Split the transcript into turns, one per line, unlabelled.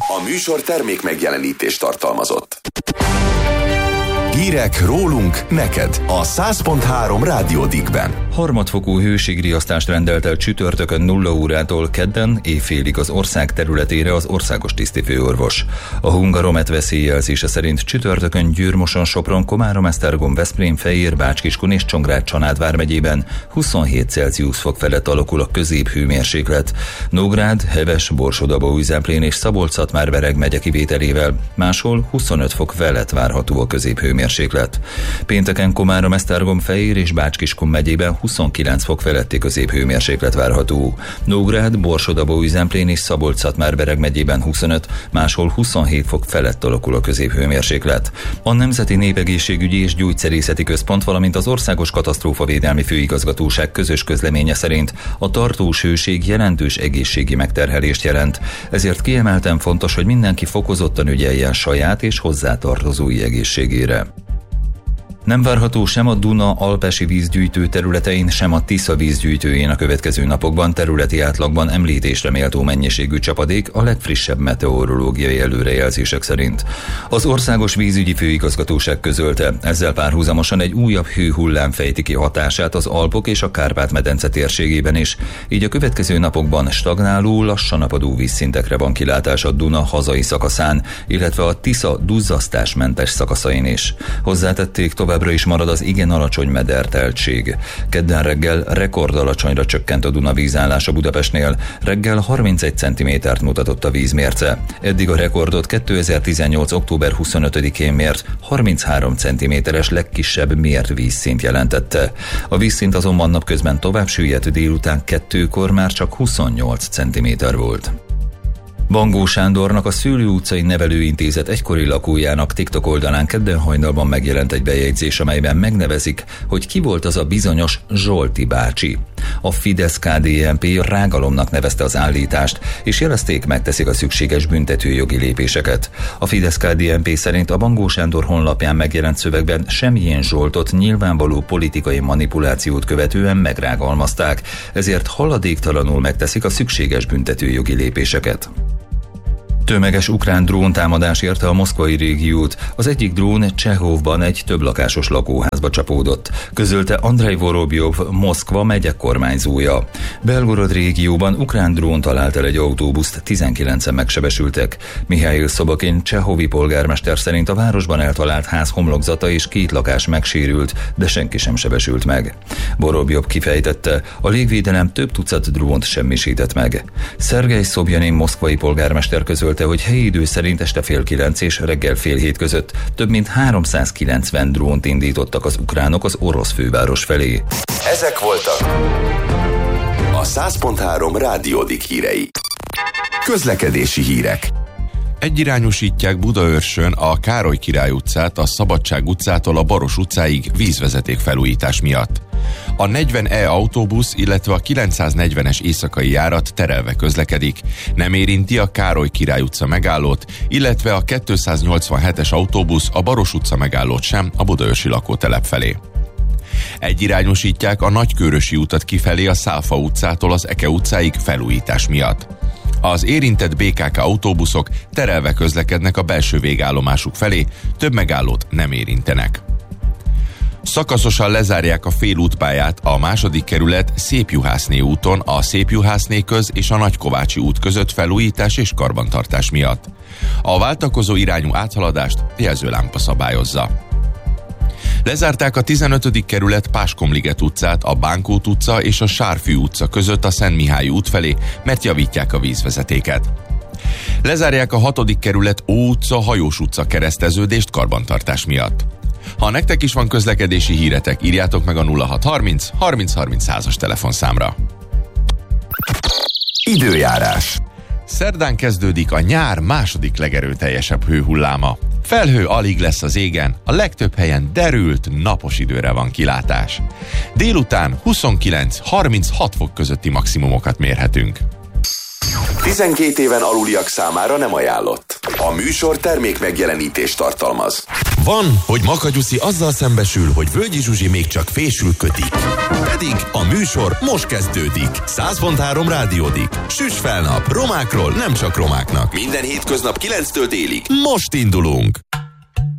A műsor termék megjelenítést tartalmazott. Hírek rólunk, neked a 100.3 Rádió Diggben.
Harmadfokú hőségriasztást rendelt el csütörtökön 0 órától kedden éjfélig az ország területére az országos tisztifőorvos. A Hungaromet veszélyjelzése szerint csütörtökön Győr-Moson, Sopron, Komárom, Esztergom, Veszprém, Fejér, Bács-Kiskun és Csongrád-Csanád vármegyében 27 Celsius fok felett alakul a középhőmérséklet. Nógrád, Heves, Borsod-Abaúj-Zemplén és Szabolcs-Szatmár-Bereg megye kivételével máshol 25 fok felett várható a középhőmérséklet. Pénteken Komárom, Esztergom, Fejér és Bács-Kiskun megyében 29 fok feletti középhőmérséklet várható. Nógrád, Borsod-Abaúj-Zemplén és Szabolcs-Szatmár-Bereg megyében 25, máshol 27 fok felett alakul a középhőmérséklet. A Nemzeti Népegészségügyi és Gyógyszerészeti Központ, valamint az Országos Katasztrófavédelmi Főigazgatóság közös közleménye szerint a tartós hőség jelentős egészségi megterhelést jelent. Ezért kiemelten fontos, hogy mindenki fokozottan ügyeljen saját és hozzátartozói egészségére. Nem várható sem a Duna-Alpesi vízgyűjtő területein, sem a Tisza vízgyűjtőjén a következő napokban területi átlagban említésre méltó mennyiségű csapadék a legfrissebb meteorológiai előrejelzések szerint. Az Országos Vízügyi Főigazgatóság közölte, ezzel párhuzamosan egy újabb hőhullám fejti ki hatását az Alpok és a Kárpát-medence térségében is, így a következő napokban stagnáló, lassan apadó vízszintekre van kilátás a Duna hazai szakaszán, illetve a Tisza duzzasztásmentes szakaszain is. Hozzátették, továbbra is marad az igen alacsony mederteltség. Kedden reggel rekordalacsonyra csökkent a Duna vízállása Budapestnél, reggel 31 cm-t mutatott a vízmérce. Eddig a rekordot 2018. október 25-én mért 33 cm-es legkisebb mért vízszint jelentette. A vízszint azonban napközben tovább süllyedt, délután 2-kor már csak 28 cm volt. Bangó Sándornak, a Szőlő utcai nevelőintézet egykori lakójának TikTok oldalán kedden hajnalban megjelent egy bejegyzés, amelyben megnevezik, hogy ki volt az a bizonyos Zsolti bácsi. A Fidesz-KDNP rágalomnak nevezte az állítást, és jelezték, megteszik a szükséges büntetőjogi lépéseket. A Fidesz-KDNP szerint a Bangó Sándor honlapján megjelent szövegben semmilyen Zsoltot nyilvánvaló politikai manipulációt követően megrágalmazták, ezért haladéktalanul megteszik a szükséges büntetőjogi lépéseket. Tömeges ukrán dróntámadás érte a moszkvai régiót. Az egyik drón Csehovban egy többlakásos lakóházba csapódott, közölte Andrej Vorobjov, Moszkva megye kormányzója. Belgorod régióban ukrán drón talált el egy autóbuszt, 19-en megsebesültek. Mihály Szobokin csehovi polgármester szerint a városban eltalált ház homlokzata és 2 lakás megsérült, de senki sem sebesült meg. Vorobjov kifejtette, a légvédelem több tucat drónt semmisített meg. Szergej Szobjanin moszkvai polgármester közölte, hogy helyi idő szerint este 8:30 és reggel 6:30 között több mint 390 drónt indítottak az ukránok az orosz főváros felé.
Ezek voltak a 100.3 Rádió Digg hírei. Közlekedési hírek.
Egyirányosítják Budaörsön a Károly Király utcát a Szabadság utcától a Baros utcáig vízvezeték felújítás miatt. A 40E autóbusz, illetve a 940-es éjszakai járat terelve közlekedik. Nem érinti a Károly Király utca megállót, illetve a 287-es autóbusz a Baros utca megállót sem a budaörsi lakótelep felé. Egyirányosítják a Nagykőrösi utat kifelé a Szálfa utcától az Eke utcáig felújítás miatt. Az érintett BKK autóbuszok terelve közlekednek a belső végállomásuk felé, több megállót nem érintenek. Szakaszosan lezárják a félútpályát a 2. kerület Szépjuhászné úton a Szépjuhászné köz és a Nagykovácsi út között felújítás és karbantartás miatt. A váltakozó irányú áthaladást jelzőlámpa szabályozza. Lezárták a 15. kerület Páskomliget utcát a Bánkót utca és a Sárfű utca között a Szent Mihály út felé, mert javítják a vízvezetéket. Lezárják a 6. kerület Ó utca Hajós utca kereszteződést karbantartás miatt. Ha nektek is van közlekedési híretek, írjátok meg a 0630 30 30 100-as telefonszámra.
Időjárás.
Szerdán kezdődik a nyár második legerőteljesebb hőhulláma. Felhő alig lesz az égen, a legtöbb helyen derült, napos időre van kilátás. Délután 29-36 fok közötti maximumokat mérhetünk.
12 éven aluliak számára nem ajánlott. A műsor termék megjelenítést tartalmaz.
Van, hogy Makagyuszi azzal szembesül, hogy Völgyi Zsuzsi még csak fésül kötik. Pedig a műsor most kezdődik. 100.3 rádiódik. Süss fel nap, romákról nem csak romáknak.
Minden hétköznap 9-től délig.
Most indulunk!